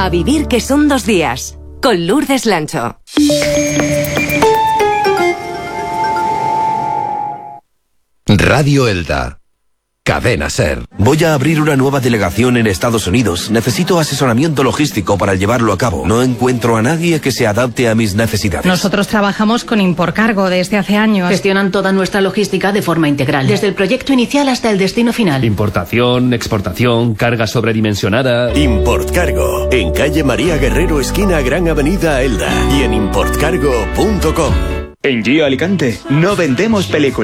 A vivir que son 2 días. Con Lourdes Lancho. Radio Elda. Cadena SER. Voy a abrir una nueva delegación en Estados Unidos. Necesito asesoramiento logístico para llevarlo a cabo. No encuentro a nadie que se adapte a mis necesidades. Nosotros trabajamos con Imporcargo desde hace años. Gestionan toda nuestra logística de forma integral, desde el proyecto inicial hasta el destino final. Importación, exportación, carga sobredimensionada. Importcargo, en calle María Guerrero, esquina Gran Avenida Elda, y en importcargo.com. En Gio Alicante no vendemos películas.